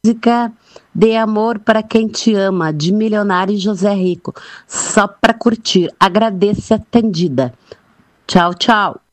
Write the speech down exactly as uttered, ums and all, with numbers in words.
música Dê Amor para Quem Te Ama, de Milionário e José Rico. Só para curtir. Agradeça, atendida. Tchau, tchau.